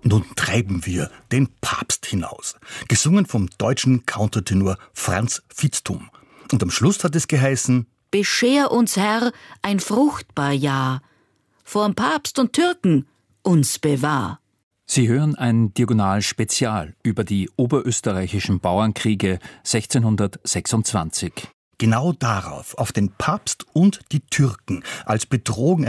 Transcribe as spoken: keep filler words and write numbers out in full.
Nun treiben wir den Papst hinaus. Gesungen vom deutschen Countertenor Franz Vitzthum. Und am Schluss hat es geheißen: Bescher uns, Herr, ein fruchtbar Jahr. Vorm Papst und Türken uns bewahr. Sie hören ein Diagonal-Spezial über die oberösterreichischen Bauernkriege sechzehnhundertsechsundzwanzig. Genau darauf, auf den Papst und die Türken als Bedrohung